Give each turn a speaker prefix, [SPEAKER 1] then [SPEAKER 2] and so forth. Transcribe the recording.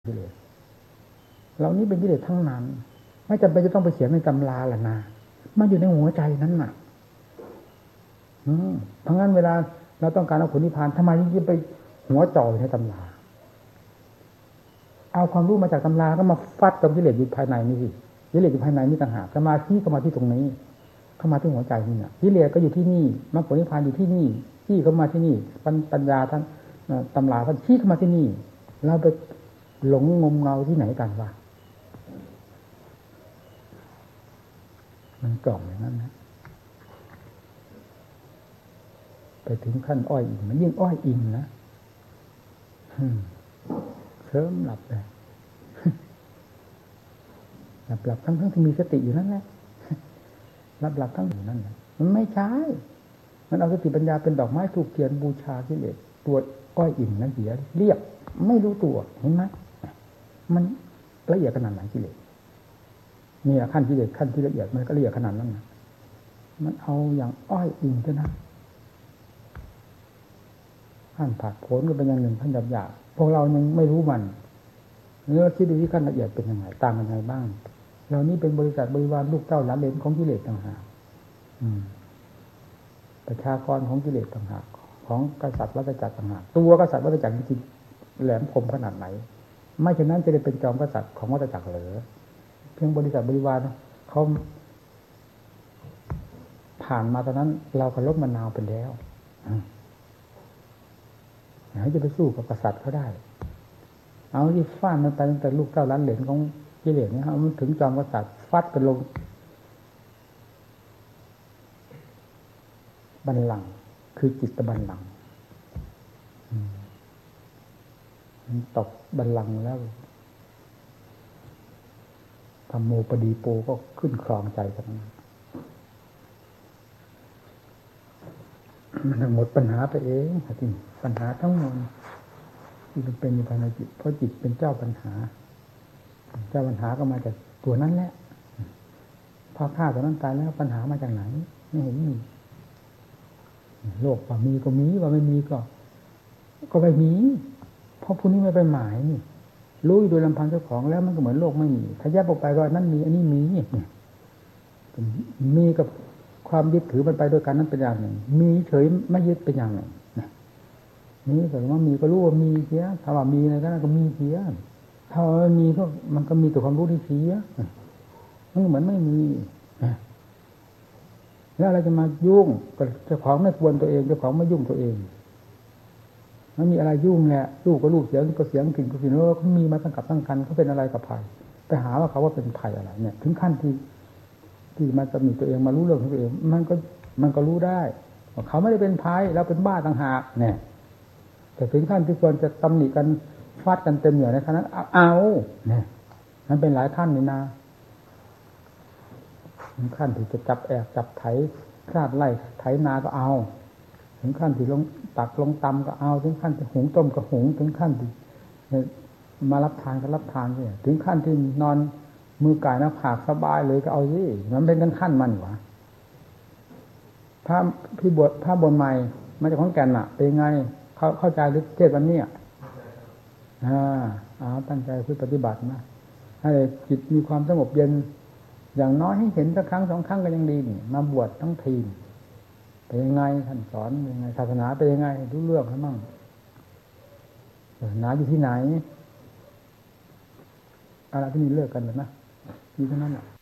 [SPEAKER 1] กิเลสเหล่านี้เป็นกิเลสทั้งนั้นไม่จำเป็นจะต้องไปเขียนในตำราล่ะนะมันอยู่ในหัวใจนั้นน่ะเพราะงั้นเวลาเราต้องการเอาผลนิพพานทำไมยิ่งไปหัวจ่อในตำราเอาความรู้มาจากตำราก็มาฟัดกับกิเลสอยู่ภายในนี่สิกิเลสอยู่ภายในนี่ต่างหากสมาธิก็มาที่ตรงนี้เข้ามาที่หัวใจนี่เนี่ยกิเลสก็อยู่ที่นี่มรรคผลนิพพานอยู่ที่นี่ที่เข้ามาที่นี่ปัญญาท่านตำราท่านชี้เข้ามาที่นี่เราไปหลงงมเงาที่ไหนกันวะมันกล่อมอย่างนั้นนะไปถึงขั้นอ้อยอิงมันยิ่งอ้อยอิงนะเคิ้มหลับเลยหลับทั้งที่มีสติอยู่นั่นแหละหลับทั้งอยู่นั่นแหละมันไม่ใช่มันเอาสติปัญญาเป็นดอกไม้ถูกเทียนบูชากิเลสตัวอ้อยอิงนั่นเสียเรียบไม่รู้ตัวเห็นไหมมันละเอียดขนาดไหนกิเลสนี่ขั้นกิเลสขั้นที่ละเอียดมันก็ละเอียดขนาดนั้นนะมันเอาอย่างอ้อยอิงเท่านั้นขั้นผัดโผนก็เป็นอย่างหนึ่งขั้นหยาบๆพวกเรายังไม่รู้มันเนื้อคิดดูที่ขั้นละเอียดเป็นยังไงต่างกันยังไงบ้างเหล่านี้เป็นบริษัทบริวารลูกเต้าหลานเหลนของกิเลสต่างหากประชากรของกิเลสต่างหากของกษัตริย์วัฏจักรต่างหากตัวกษัตริย์วัฏจักรจริงๆแหลมคมขนาดไหนไม่เช่นนั้นจะได้เป็นจอมกษัตริย์ของวัฏจักรเหรอเพียงบริษัทบริวารเขาผ่านมาตอนนั้นเราก็ลบมะนาวไปแล้วไหนจะไปสู้กับกษัตริย์เขาได้เอาที่ฟาดมันไปตั้งแต่ลูกเต้าล้านเหรียญของกิเลสเนี่ยมันถึงจอมกษัตริย์ฟัดกันลงบัลลังก์คือจิตบัลลังก์มันตกบัลลังก์แล้วธรรมโมปดีโปก็ขึ้นครองใจกันมันหมดปัญหาไปเองจริงปัญหาทั้งหมดที่เป็นอยู่ภายในจิตเพราะจิตเป็นเจ้าปัญหาเจ้าปัญหาก็มาจากตัวนั้นแหละพอฆ่าตัวนั้นตายแล้วปัญหามาจากไหนไม่เห็นมีโลกว่ามีก็มีว่าไม่มีก็ไม่มีเพราะผู้นี้ไม่ไปหมายนี่รู้โดยลำพังเจ้าของแล้วมันก็เหมือนโลกไม่มีถ้าแยกออกไปก็นั่นมีอันนี้มีมีกับความยึดถือมันไปโดยกันนั้นเป็นอย่างหนึ่งมีเฉยไม่ยึดเป็นอย่างหนึ่งนี่แต่ว่ามีก็รู้ว่ามีเสียถ้าว่ามีอะไรก็มีเสียถ้าว่ามีก็มันก็มีแต่ความรู้ที่เสียมันเหมือนไม่มีแล้วอะไรจะมายุ่งกับเจ้าของไม่ควรตัวเองเจ้าของไม่ยุ่งตัวเองมันมีอะไรยุ่งแหละลูกก็ลูกเสียงก็เสียงถิ่นก็ถิ่นแล้วเขามีมาตั้งกับตั้งกันเขาเป็นอะไรกับภัยไปหาว่าเขาว่าเป็นภัยอะไรเนี่ยถึงขั้นที่มันจะมีตัวเองมารู้เรื่องของตัวเองมันก็รู้ได้ว่าเขาไม่ได้เป็นภัยเราเป็นบ้าต่างหากเนี่ยแต่ถึงขั้นที่ควรจะตำหนิกันฟาดกันเต็มเหนียวในขณะนั้นเอาเนี่ยมันเป็นหลายขั้นนี่นะถึงขั้นที่จะจับแอบจับไถคลาดไล่ไถนาก็เอาถึงขั้นที่ลงตักลงตำก็เอาถึงขั้นที่หุงต้มก็หุงถึงขั้นที่มารับทานก็รับทานเนี่ยถึงขั้นที่นอนมือกายหน้าผากสบายเลยก็เอาสิมันเป็นขั้นมันหวะพระบนใหม่มาจากของแก่นน่ะเป็นไงเข้าใจหรือเทศวันนี้ตั้งใจเพื่อปฏิบัตินะให้จิตมีความสงบเย็นอย่างน้อยให้เห็นสักครั้งสองครั้งก็ยังดีนี่มาบวชทั้งทีเป็นยังไงท่านสอนเป็นยังไงศาสนาเป็นยังไงรู้เรื่องให้มั่งศาสนาอยู่ที่ไหนอะไรที่มีเลิกกันหรือนะมีเท่านั้นแหละ